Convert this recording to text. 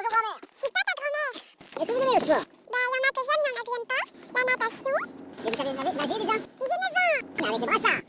bonjour grand-mère. Je suis pas ta grand-mère. Est-ce que vous aimez le sport? Bah, y en a que j'aime, y en a que j'aime pas. La natation. Et vous savez nager déjà? J'ai 9 ans. Mais avec les brassards.